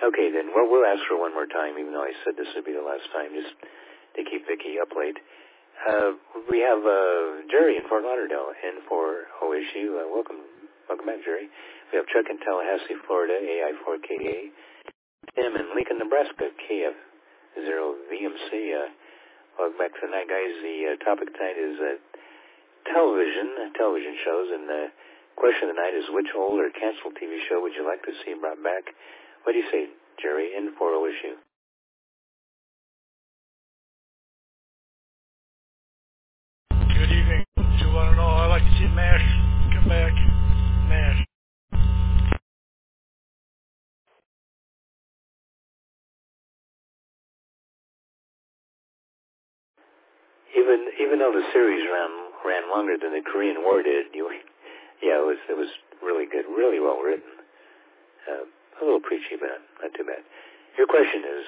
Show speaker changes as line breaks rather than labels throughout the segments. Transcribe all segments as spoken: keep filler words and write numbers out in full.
Okay, then. Well, we'll ask her one more time, even though I said this would be the last time, just to keep Vicki up late. Uh, we have uh, Jerry in Fort Lauderdale in for O S U. Uh, welcome, welcome back, Jerry. We have Chuck in Tallahassee, Florida, A I four K A. Tim in Lincoln, Nebraska, K F zero V M C. Uh, welcome back tonight, guys. The uh, topic tonight is uh, television, television shows, and the question of the night is, which old or canceled T V show would you like to see brought back? What do you say, Jerry, in for O S U?
Good evening. Do you want to know? I like to see MASH come back. MASH.
Even even though the series ran ran longer than the Korean War did, you, yeah, it was it was really good, really well written. Uh, a little preachy, but not too bad. Your question is,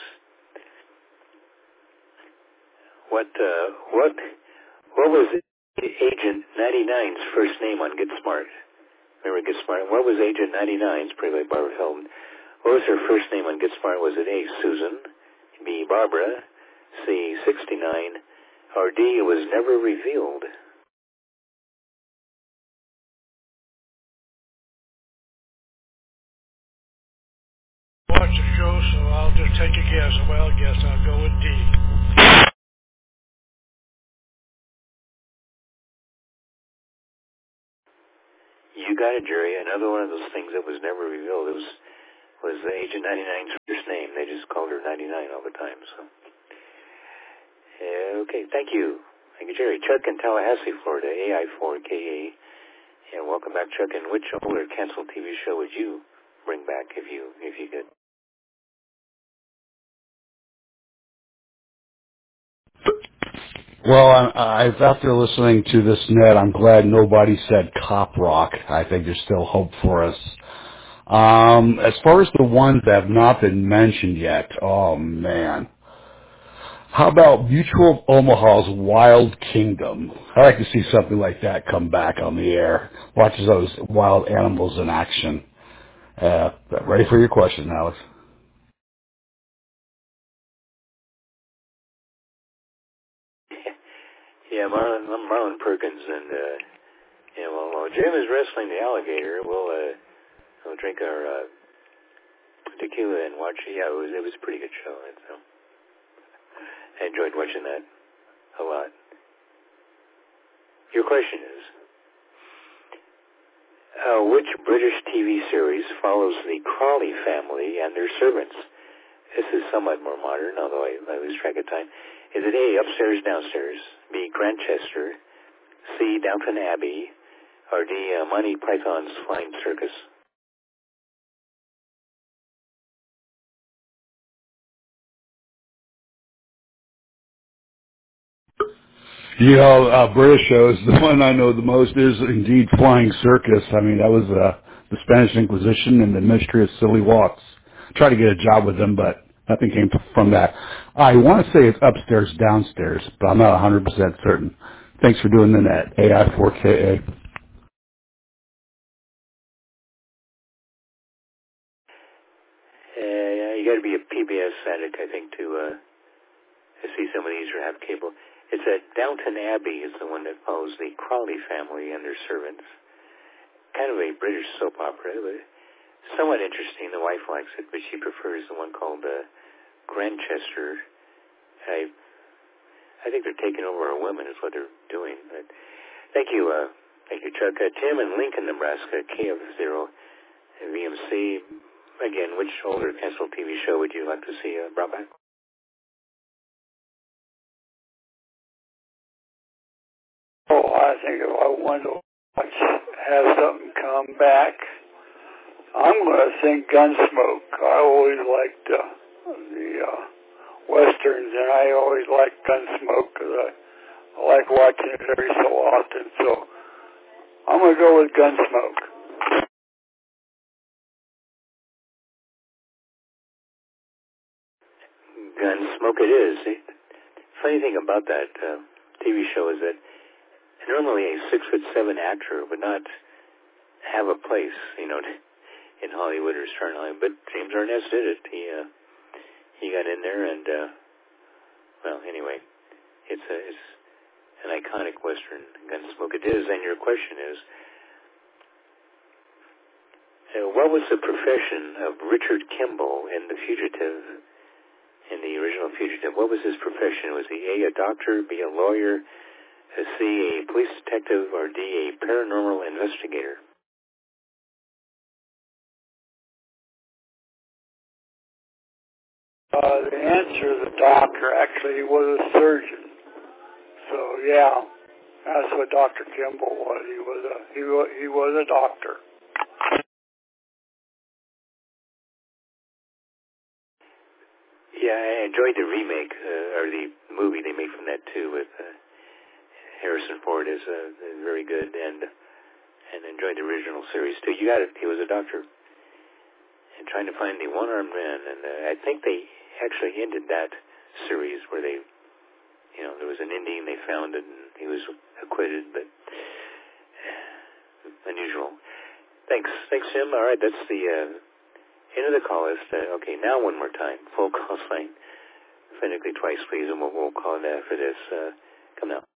what uh, what what was Agent ninety-nine's first name on Get Smart? Remember Get Smart? What was Agent ninety-nine's, played by Barbara Feldman? What was her first name on Get Smart? Was it A, Susan, B, Barbara, C, sixty-nine, or D, it was never revealed?
Watch the show, so I'll just take a guess. A wild guess. I'll go with D.
You got it, Jerry. Another one of those things that was never revealed. It was was Agent ninety-nine's first name. They just called her ninety-nine all the time. So, yeah, okay, thank you. Thank you, Jerry. Chuck in Tallahassee, Florida, A I four K A. And welcome back, Chuck. And which old or canceled T V show would you bring back if you if you could?
Well, I, I, after listening to this, Ned, I'm glad nobody said Cop Rock. I think there's still hope for us. Um, as far as the ones that have not been mentioned yet, oh man. How about Mutual of Omaha's Wild Kingdom? I like to see something like that come back on the air. Watch those wild animals in action. Uh, ready for your question, Alex?
Yeah, Marlon, Marlon Perkins and uh, yeah. Well, while Jim is wrestling the alligator, we'll uh, we'll drink our uh, tequila and watch. Yeah, it was it was a pretty good show. So I enjoyed watching that a lot. Your question is, uh, which British T V series follows the Crawley family and their servants? This is somewhat more modern, although I, I lose track of time. Is it A, Upstairs, Downstairs, B, Grantchester, C, Downton Abbey, or D, uh, Monty Python's Flying Circus?
You know, uh, British shows, the one I know the most is indeed Flying Circus. I mean, that was uh, the Spanish Inquisition and the Mystery of Silly Walks. Tried to get a job with them, but nothing came from that. I want to say it's Upstairs, Downstairs, but I'm not one hundred percent certain. Thanks for doing the net. A I four K A.
Uh, you got to be a P B S addict, I think, to uh, to see some of these or have cable. It's that Downton Abbey is the one that follows the Crawley family and their servants. Kind of a British soap opera, but somewhat interesting. The wife likes it, but she prefers the one called uh, Grantchester. I I think they're taking over our women is what they're doing. But thank you, uh, thank you, Chuck. Uh, Tim in Lincoln, Nebraska, K F zero V M C. Again, which older canceled T V show would you like to see uh, brought back?
Oh, I think if I want to watch, have something come back, I'm going to think Gunsmoke. I always liked uh, the uh, westerns, and I always liked Gunsmoke because I, I like watching it every so often. So I'm going to go with Gunsmoke.
Gunsmoke it is. The funny thing about that uh, T V show is that normally a six foot seven actor would not have a place, you know, in Hollywood or starring in Hollywood. But James Arness did it. He uh, he got in there, and uh, well, anyway, it's a it's an iconic Western, Gunsmoke. It is, and your question is, uh, what was the profession of Richard Kimball in The Fugitive? In the original Fugitive, what was his profession? Was he A, a doctor, B, a lawyer, a C, a police detective, or D, a paranormal investigator?
Uh, the answer is a doctor. Actually, he was a surgeon. So yeah, that's what Doctor Kimball was. He was a he was, he was a doctor.
Yeah, I enjoyed the remake, uh, or the movie they made from that too, with uh, Harrison Ford. Is uh, very good, and and enjoyed the original series too. You got it. He was a doctor, and trying to find the one-armed man, and uh, I think they actually ended that series where they, you know, there was an Indian they found and he was acquitted, but unusual. Thanks, thanks, Jim. All right, that's the. Uh, End of the call list. Uh, okay, now one more time. Full call sign. Phonetically twice, please, and we'll, we'll call it after this. Uh, come now.